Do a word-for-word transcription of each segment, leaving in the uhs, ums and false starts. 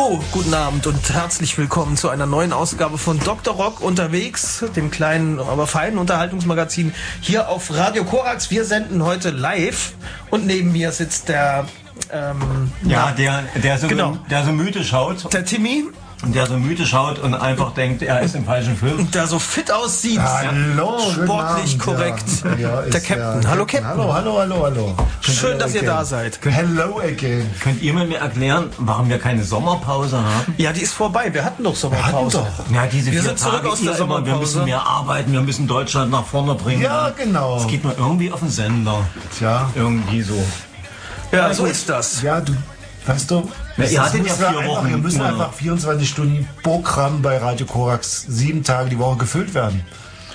So, guten Abend und herzlich willkommen zu einer neuen Ausgabe von Doktor Rock unterwegs, dem kleinen, aber feinen Unterhaltungsmagazin hier auf Radio Korax. Wir senden heute live und neben mir sitzt der... Ähm, ja, na, der, der, so, genau. der so müde schaut. Der Timmy. Der so müde schaut und einfach denkt, er ist im falschen Film. Der so fit aussieht. Hallo, sportlich korrekt. Ja. Ja, der Captain. Hallo Captain. Hallo, hallo, hallo, hallo. Schön, dass ihr da seid. Hello again. Könnt ihr mir erklären, warum wir keine Sommerpause haben? Ja, die ist vorbei. Wir hatten doch Sommerpause. Wir hatten doch. Ja, diese wir vier sind zurück Tage aus der immer, Sommerpause. wir müssen mehr arbeiten, wir müssen Deutschland nach vorne bringen. Ja, genau. Das geht nur irgendwie auf den Sender. Tja. Irgendwie so. Ja, ja so ist das. Ja, du, weißt du, ja, ihr hattet ja vier einfach, Wochen. wir müssen ja. einfach vierundzwanzig Stunden Programm bei Radio Korax sieben Tage die Woche gefüllt werden.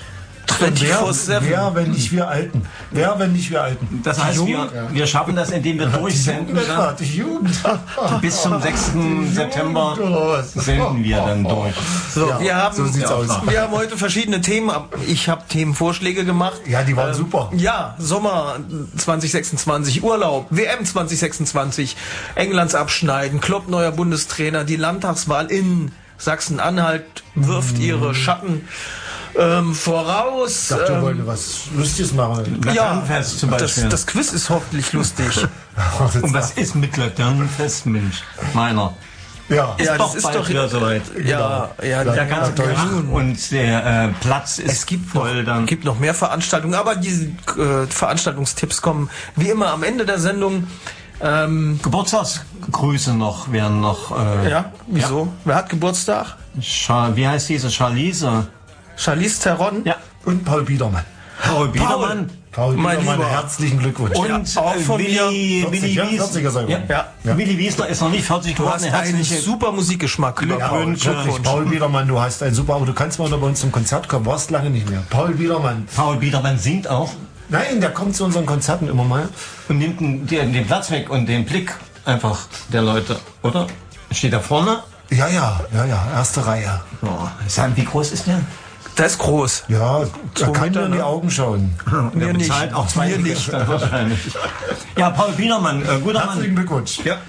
Wer, wer, wenn nicht wir Alten? Wer, wenn nicht wir Alten? Das heißt, wir, ja. wir schaffen das, indem wir durchsenden. Die Jugend. Bis zum sechsten September senden wir dann durch. So, ja, wir, haben, so sieht's ja, aus. wir haben heute verschiedene Themen. Ich habe Themenvorschläge gemacht. Ja, die waren ähm, super. Ja, Sommer zwanzig sechsundzwanzig, Urlaub, W M zwanzig sechsundzwanzig, Englands Abschneiden, Klopp neuer Bundestrainer, die Landtagswahl in Sachsen-Anhalt wirft ihre Schatten Ähm, voraus. Ich dachte, wir ähm, wollten was Lustiges machen. Laternenfest zum Beispiel. Das, das Quiz ist hoffentlich lustig. Und was ist mit Laternenfest, Mensch? Meiner. Ja, ja, ist das doch ist bald doch wieder soweit. Ja, ja, der ganze Krach und der äh, Platz ist es gibt voll. Noch, dann gibt noch mehr Veranstaltungen, aber diese äh, Veranstaltungstipps kommen wie immer am Ende der Sendung. Ähm, Geburtstagsgrüße noch werden noch. Äh, ja, wieso? Ja. Wer hat Geburtstag? Char- Wie heißt diese Charlize? Charlize Theron. Ja. Und Paul Biedermann. Paul Biedermann. Paul Mein Biedermann, Lieber. herzlichen Glückwunsch. Und ja, auch von Willi, mir. Willi ja, Wies- vierziger sei ja. Ja. Ja. Willi Wiesner ist noch nicht vierzig Du geworden. hast einen Herzliche super Musikgeschmack. Ja, Glückwünsche. wirklich, Paul Biedermann, du hast ein super, aber du kannst mal bei uns zum Konzert kommen, warst lange nicht mehr. Paul Biedermann. Paul Biedermann singt auch Nein, der kommt zu unseren Konzerten immer mal. und nimmt den, den, den Platz weg und den Blick einfach der Leute, oder? Steht da vorne? Ja, ja, ja, ja, erste Reihe. Oh, sagen, wie groß ist der? Der ist groß. Ja, er kann Meter, mir in die ne? Augen schauen. Mir nicht. Bezahlt auch zwei Mir nicht. wahrscheinlich. Ja, Paul Biedermann, äh, guter Mann. Herzlichen Glückwunsch. Ja.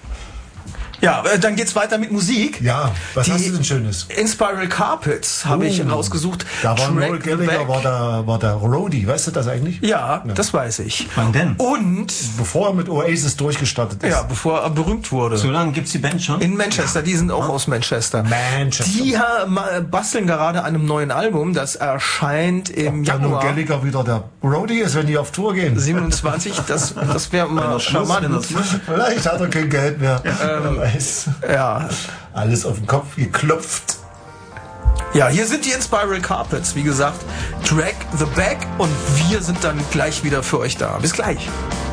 Ja, äh, dann geht's weiter mit Musik. Ja, was Die hast du denn Schönes? Inspiral Carpets habe Oh. ich rausgesucht. Da war Track Noel the Gallagher, Back. war der, war der Roadie, weißt du das eigentlich? Ja, das weiß ich. Wann denn? Und, Bevor er mit Oasis durchgestartet ist. ja, bevor er berühmt wurde. So lange gibt's die Band schon? In Manchester, die sind auch aus Manchester. Manchester. Die ha- ma- basteln gerade an einem neuen Album, das erscheint im Der Noel Januar Gallagher wieder der Roadie ist, wenn die auf Tour gehen. siebenundzwanzig. Das, das wäre mal charmant. Vielleicht hat er kein Geld mehr. Wer weiß. Ja. Alles auf den Kopf geklopft. Ja, hier sind die Inspiral Carpets, wie gesagt. Drag the Back und wir sind dann gleich wieder für euch da. Bis gleich.